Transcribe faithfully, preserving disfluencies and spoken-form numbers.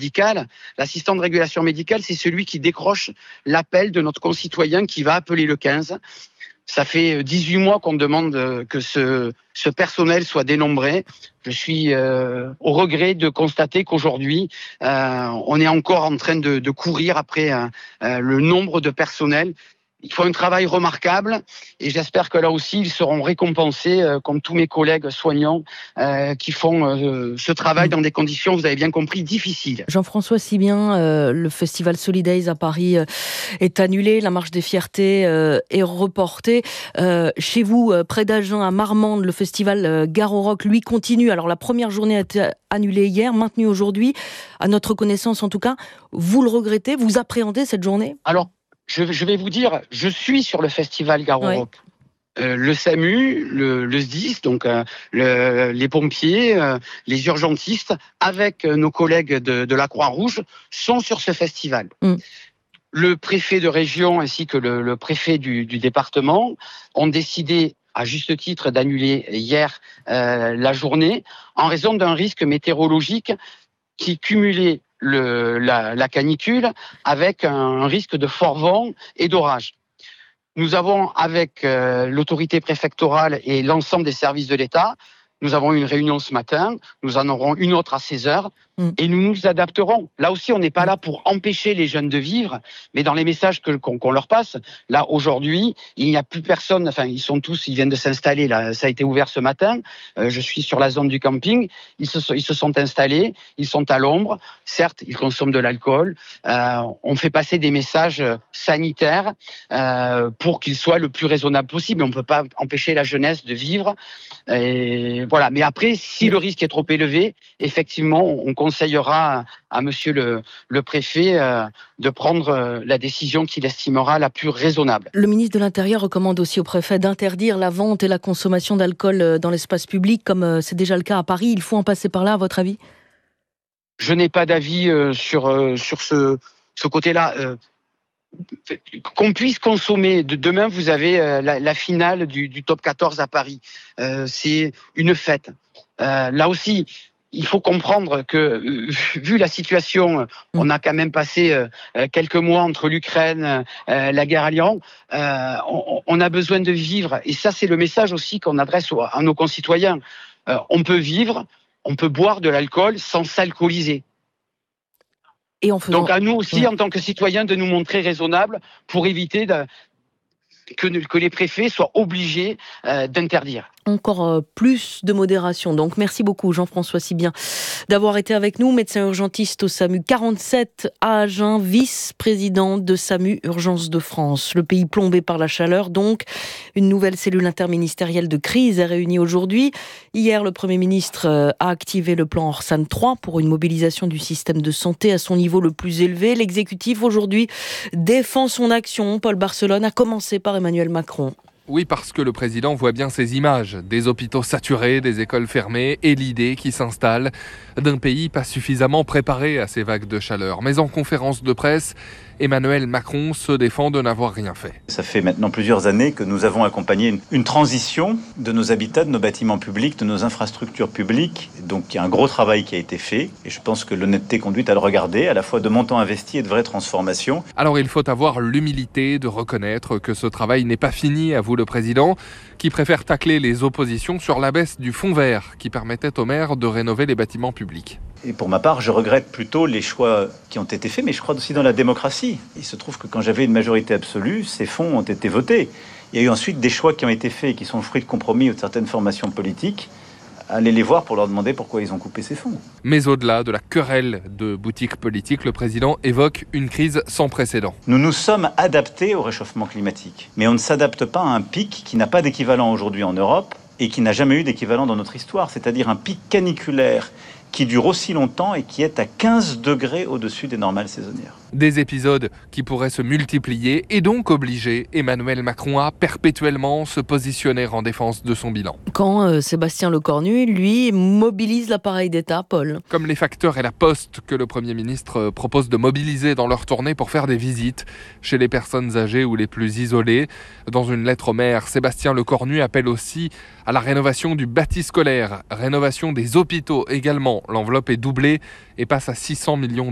médicale. L'assistant de régulation médicale, c'est celui qui décroche l'appel de notre concitoyen qui va appeler le quinze. Ça fait dix-huit mois qu'on demande que ce, ce personnel soit dénombré. Je suis euh, au regret de constater qu'aujourd'hui, euh, on est encore en train de, de courir après euh, euh, le nombre de personnels. Ils font un travail remarquable et j'espère que là aussi, ils seront récompensés, euh, comme tous mes collègues soignants euh, qui font euh, ce travail dans des conditions, vous avez bien compris, difficiles. Jean-François Sibien, euh, le festival Solidays à Paris euh, est annulé, la marche des fiertés euh, est reportée. Euh, chez vous, euh, près d'Agen, à Marmande, le festival euh, Gare au Rock, lui, continue. Alors la première journée a été annulée hier, maintenue aujourd'hui, à notre connaissance en tout cas. Vous le regrettez, vous appréhendez cette journée ? Alors, Je, je vais vous dire, je suis sur le festival Gare au Oui. Rock. Euh, le S A M U, le, le S D I S, donc euh, le, les pompiers, euh, les urgentistes, avec euh, nos collègues de, de la Croix-Rouge, sont sur ce festival. Mm. Le préfet de région ainsi que le, le préfet du, du département ont décidé, à juste titre, d'annuler hier euh, la journée en raison d'un risque météorologique qui cumulait Le, la, la canicule avec un risque de fort vent et d'orage. Nous avons, avec euh, l'autorité préfectorale et l'ensemble des services de l'État, nous avons eu une réunion ce matin, nous en aurons une autre à seize heures, mmh. et nous nous adapterons. Là aussi, on n'est pas là pour empêcher les jeunes de vivre, mais dans les messages que, qu'on, qu'on leur passe, là, aujourd'hui, il n'y a plus personne, enfin, ils sont tous, ils viennent de s'installer, là, ça a été ouvert ce matin, euh, je suis sur la zone du camping, ils se, ils se sont installés, ils sont à l'ombre, certes, ils consomment de l'alcool, euh, on fait passer des messages sanitaires euh, pour qu'ils soient le plus raisonnables possible, on ne peut pas empêcher la jeunesse de vivre, et voilà. Mais après, si le risque est trop élevé, effectivement, on conseillera à monsieur le, le préfet euh, de prendre euh, la décision qu'il estimera la plus raisonnable. Le ministre de l'Intérieur recommande aussi au préfet d'interdire la vente et la consommation d'alcool dans l'espace public, comme c'est déjà le cas à Paris. Il faut en passer par là, à votre avis ? Je n'ai pas d'avis euh, sur, euh, sur ce, ce côté-là. Euh, qu'on puisse consommer. Demain, vous avez euh, la, la finale du, du top quatorze à Paris. Euh, c'est une fête. Euh, là aussi, il faut comprendre que, euh, vu la situation, on a quand même passé euh, quelques mois entre l'Ukraine, euh, la guerre à l'Iran. Euh, on, on a besoin de vivre. Et ça, c'est le message aussi qu'on adresse aux, à nos concitoyens. Euh, on peut vivre, on peut boire de l'alcool sans s'alcooliser. Et en faisant... Donc à nous aussi, ouais. en tant que citoyens, de nous montrer raisonnables pour éviter de... que, que les préfets soient obligés euh, d'interdire. Encore euh, plus de modération. Donc merci beaucoup Jean-François Sibien d'avoir été avec nous, médecin urgentiste au SAMU quarante-sept à Agen, vice-président de SAMU Urgences de France. Le pays plombé par la chaleur, donc une nouvelle cellule interministérielle de crise est réunie aujourd'hui. Hier, le Premier ministre a activé le plan Orsan trois pour une mobilisation du système de santé à son niveau le plus élevé. L'exécutif aujourd'hui défend son action. Paul Barcelone, a commencé par Emmanuel Macron. Oui, parce que le président voit bien ces images, des hôpitaux saturés, des écoles fermées et l'idée qui s'installe d'un pays pas suffisamment préparé à ces vagues de chaleur. Mais en conférence de presse, Emmanuel Macron se défend de n'avoir rien fait. Ça fait maintenant plusieurs années que nous avons accompagné une, une transition de nos habitats, de nos bâtiments publics, de nos infrastructures publiques. Donc il y a un gros travail qui a été fait et je pense que l'honnêteté conduit à le regarder, à la fois de montants investis et de vraies transformations. Alors il faut avoir l'humilité de reconnaître que ce travail n'est pas fini, avoue le président, qui préfère tacler les oppositions sur la baisse du fonds vert qui permettait aux maires de rénover les bâtiments publics. Et pour ma part, je regrette plutôt les choix qui ont été faits, mais je crois aussi dans la démocratie. Il se trouve que quand j'avais une majorité absolue, ces fonds ont été votés. Il y a eu ensuite des choix qui ont été faits et qui sont le fruit de compromis ou de certaines formations politiques. Allez les voir pour leur demander pourquoi ils ont coupé ces fonds. Mais au-delà de la querelle de boutiques politiques, le président évoque une crise sans précédent. Nous nous sommes adaptés au réchauffement climatique, mais on ne s'adapte pas à un pic qui n'a pas d'équivalent aujourd'hui en Europe et qui n'a jamais eu d'équivalent dans notre histoire, c'est-à-dire un pic caniculaire qui dure aussi longtemps et qui est à quinze degrés au-dessus des normales saisonnières. Des épisodes qui pourraient se multiplier et donc obliger Emmanuel Macron à perpétuellement se positionner en défense de son bilan. Quand euh, Sébastien Lecornu, lui, mobilise l'appareil d'État, Paul. Comme les facteurs et la Poste que le Premier ministre propose de mobiliser dans leur tournée pour faire des visites chez les personnes âgées ou les plus isolées. Dans une lettre au maire, Sébastien Lecornu appelle aussi à la rénovation du bâti scolaire, rénovation des hôpitaux également. L'enveloppe est doublée et passe à six cents millions